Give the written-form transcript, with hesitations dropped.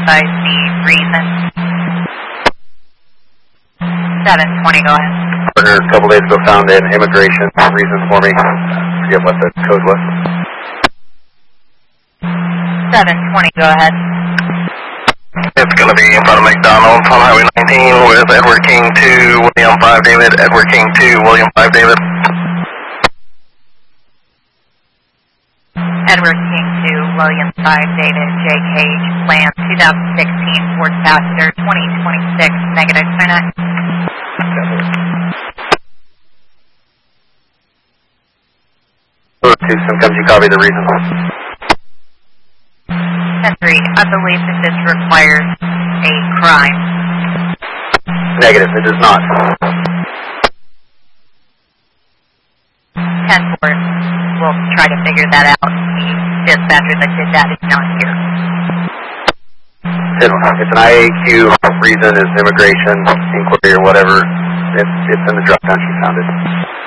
advise the reason. 720, go ahead. Partner, a couple days ago found an immigration reason for me. Forget what the code was. 720, go ahead. It's going to be in front of McDonald's on Highway 19 with Edward King 2, William 5 David, Edward King 2, William 5 David. Edward King 2, William 5 David, J. Cage, Lamb, 2016 Ford Passenger, 2026, negative 29. Tucson, comes you copy the reason. 10-3, I believe that this requires a crime. Negative, it does not. 10-4, we'll try to figure that out. The dispatcher that did that is not here. It's an IAQ reason, is immigration inquiry or whatever. It's in the drop down, she found it.